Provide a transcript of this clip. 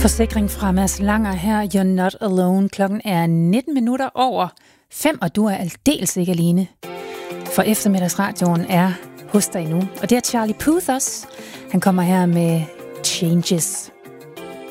Forsikring fra Mads Langer her. You're not alone. Klokken er 5:19, og du er aldeles ikke alene. For eftermiddagsradioen er hos dig nu. Og det er Charlie Puth også. Han kommer her med Changes.